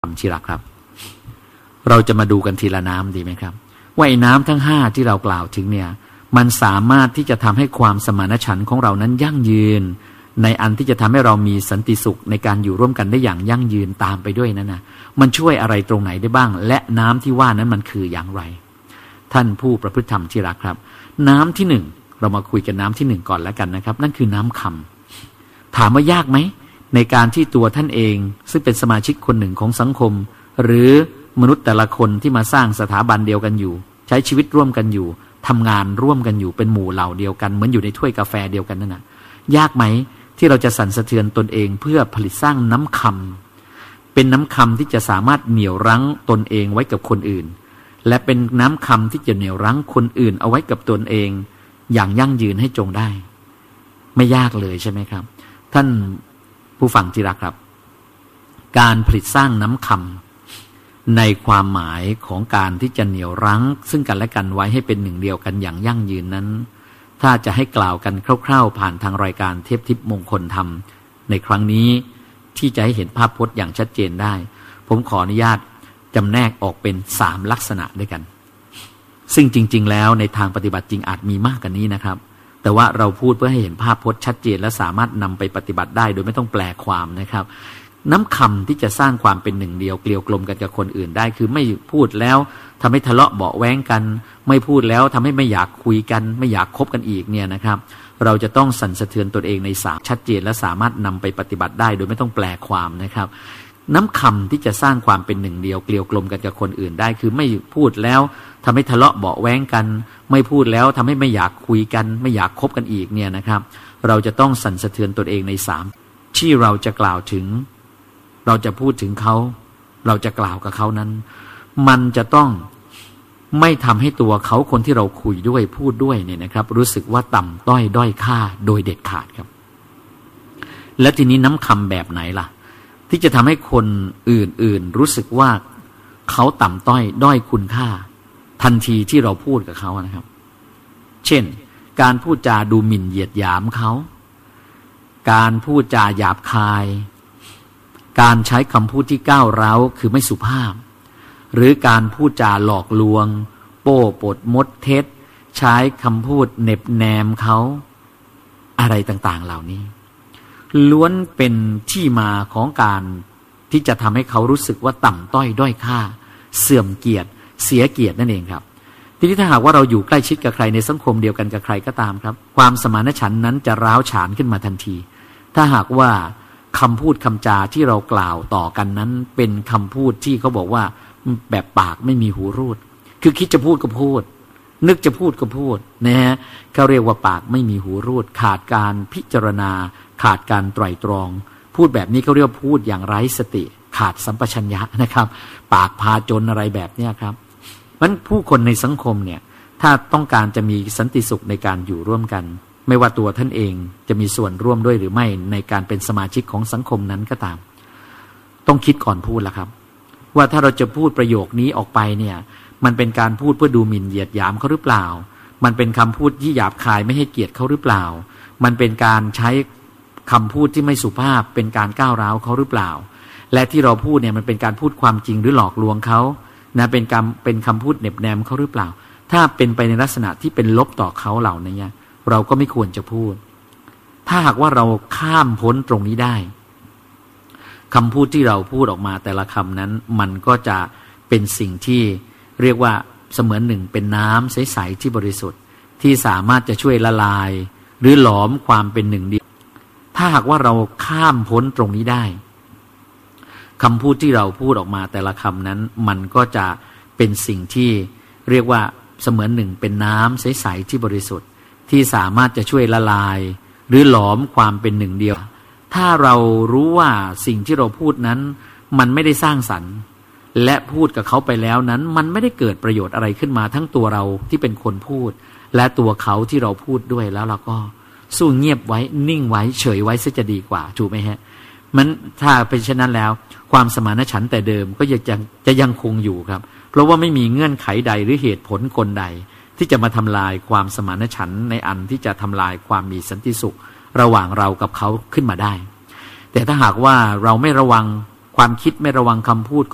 ที่รักครับเราจะมาดูกันทีละน้ำดีไหมครับว่าไอ้น้ำทั้ง5ที่เรากล่าวถึงเนี่ยมันสามารถที่จะทำให้ความสมานฉันท์ของเรานั้นยั่งยืนในอันที่จะทำให้เรามีสันติสุขในการอยู่ร่วมกันได้อย่างยั่งยืนตามไปด้วยนั้นนะมันช่วยอะไรตรงไหนได้บ้างและน้ำที่ว่านั้นมันคืออย่างไรท่านผู้ประพฤติธรรมที่รักครับน้ำที่1เรามาคุยกันน้ำที่1ก่อนแล้วกันนะครับนั่นคือน้ำคำถามว่ายากไหมในการที่ตัวท่านเองซึ่งเป็นสมาชิกคนหนึ่งของสังคมหรือมนุษย์แต่ละคนที่มาสร้างสถาบันเดียวกันอยู่ใช้ชีวิตร่วมกันอยู่ทำงานร่วมกันอยู่เป็นหมู่เหล่าเดียวกันเหมือนอยู่ในถ้วยกาแฟเดียวกันนั่นนะยากไหมที่เราจะสั่นสะเทือนตนเองเพื่อผลิตสร้างน้ำคำเป็นน้ำคำที่จะสามารถเหนี่ยวรั้งตนเองไว้กับคนอื่นและเป็นน้ำคำที่จะเหนี่ยวรั้งคนอื่นเอาไว้กับตนเองอย่างยั่งยืนให้จงได้ไม่ยากเลยใช่ไหมครับท่านผู้ฟังที่รักครับการผลิตสร้างน้ำคำในความหมายของการที่จะเหนี่ยวรั้งซึ่งกันและกันไว้ให้เป็นหนึ่งเดียวกันอย่างยั่งยืนนั้นถ้าจะให้กล่าวกันคร่าวๆผ่านทางรายการเทพทิพย์มงคลธรรมในครั้งนี้ที่จะให้เห็นภาพพจน์อย่างชัดเจนได้ผมขออนุญาตจำแนกออกเป็น3ลักษณะด้วยกันซึ่งจริงๆแล้วในทางปฏิบัติจริงอาจมีมากกว่านี้นะครับแต่ว่าเราพูดเพื่อให้เห็นภาพพจน์ชัดเจนและสามารถนำไปปฏิบัติได้โดยไม่ต้องแปลความนะครับน้ำคำที่จะสร้างความเป็นหนึ่งเดียวเกลียวกลมกันกับคนอื่นได้คือไม่พูดแล้วทำให้ทะเลาะเบาะแว้งกันไม่พูดแล้วทำให้ไม่อยากคุยกันไม่อยากคบกันอีกเนี่ยนะครับเราจะต้องสั่นสะเทือนตนเองใน3ชัดเจนและสามารถนำไปปฏิบัติได้โดยไม่ต้องแปลความนะครับน้ำคำที่จะสร้างความเป็นหนึ่งเดียวเกลียวกลมกันกับคนอื่นได้คือไม่พูดแล้วทำให้ทะเลาะเบาะแว้งกันไม่พูดแล้วทำให้ไม่อยากคุยกันไม่อยากคบกันอีกเนี่ยนะครับเราจะต้องสั่นสะเทือนตนเองใน3ที่เราจะกล่าวถึงเราจะพูดถึงเขาเราจะกล่าวกับเขานั้นมันจะต้องไม่ทำให้ตัวเขาคนที่เราคุยด้วยพูดด้วยเนี่ยนะครับรู้สึกว่าต่ำต้อยด้อยค่าโดยเด็ดขาดครับและทีนี้น้ำคำแบบไหนล่ะที่จะทำให้คนอื่นๆรู้สึกว่าเขาต่ำต้อยด้อยคุณค่าทันทีที่เราพูดกับเขานะครับเช่นการพูดจาดูหมิ่นเหยียดหยามเขาการพูดจาหยาบคายการใช้คำพูดที่ก้าวร้าวคือไม่สุภาพหรือการพูดจาหลอกลวงโป้ปดมดเท็จใช้คำพูดเน็บแนมเขาอะไรต่างๆเหล่านี้ล้วนเป็นที่มาของการที่จะทำให้เขารู้สึกว่าต่ำต้อยด้อยค่าเสื่อมเกียรติเสียเกียรตินั่นเองครับทีนี้ถ้าหากว่าเราอยู่ใกล้ชิดกับใครในสังคมเดียวกันกับใครก็ตามครับความสมานฉันท์นั้นจะร้าวฉานขึ้นมาทันทีถ้าหากว่าคำพูดคำจาที่เรากล่าวต่อกันนั้นเป็นคำพูดที่เขาบอกว่าแบบปากไม่มีหูรูดคือคิดจะพูดก็พูดนึกจะพูดก็พูดนะฮะเขาเรียกว่าปากไม่มีหูรูดขาดการพิจารณาขาดการไตร่ตรองพูดแบบนี้เขาเรียกว่าพูดอย่างไร้สติขาดสัมปชัญญะนะครับปากพาจนอะไรแบบนี้ครับมันผู้คนในสังคมเนี่ยถ้าต้องการจะมีสันติสุขในการอยู่ร่วมกันไม่ว่าตัวท่านเองจะมีส่วนร่วมด้วยหรือไม่ในการเป็นสมาชิกของสังคมนั้นก็ตามต้องคิดก่อนพูดละครับว่าถ้าเราจะพูดประโยคนี้ออกไปเนี่ยมันเป็นการพูดเพื่อดูหมิ่นเหยียดหยามเขาหรือเปล่ามันเป็นคำพูดที่หยาบคายไม่ให้เกียรติเขาหรือเปล่ามันเป็นการใช้คำพูดที่ไม่สุภาพเป็นการก้าวร้าวเขาหรือเปล่าและที่เราพูดเนี่ยมันเป็นการพูดความจริงหรือหลอกลวงเขานะเป็นคำพูดเน็บแนมเขาหรือเปล่าถ้าเป็นไปในลักษณะที่เป็นลบต่อเขาเหล่านี้เราก็ไม่ควรจะพูดถ้าหากว่าเราข้ามพ้นตรงนี้ได้คำพูดที่เราพูดออกมาแต่ละคำนั้นมันก็จะเป็นสิ่งที่เรียกว่าเสมือนหนึ่งเป็นน้ำใสๆที่บริสุทธิ์ที่สามารถจะช่วยละลายหรือหลอมความเป็นหนึ่งเดียวถ้าหากว่าเราข้ามพ้นตรงนี้ได้คำพูดที่เราพูดออกมาแต่ละคำนั้นมันก็จะเป็นสิ่งที่เรียกว่าเสมือนหนึ่งเป็นน้ำใสๆที่บริสุทธิ์ที่สามารถจะช่วยละลายหรือหลอมความเป็นหนึ่งเดียวถ้าเรารู้ว่าสิ่งที่เราพูดนั้นมันไม่ได้สร้างสรรค์และพูดกับเขาไปแล้วนั้นมันไม่ได้เกิดประโยชน์อะไรขึ้นมาทั้งตัวเราที่เป็นคนพูดและตัวเขาที่เราพูดด้วยแล้วเราก็สู้เงียบไว้นิ่งไว้เฉยไว้ซะจะดีกว่าถูกไหมฮะมันถ้าเป็นเช่นนั้นแล้วความสมานฉันท์แต่เดิมก็จะยังคงอยู่ครับเพราะว่าไม่มีเงื่อนไขใดหรือเหตุผลกลใดที่จะมาทำลายความสมานฉันท์ในอันที่จะทำลายความมีสันติสุขระหว่างเรากับเขาขึ้นมาได้แต่ถ้าหากว่าเราไม่ระวังความคิดไม่ระวังคำพูด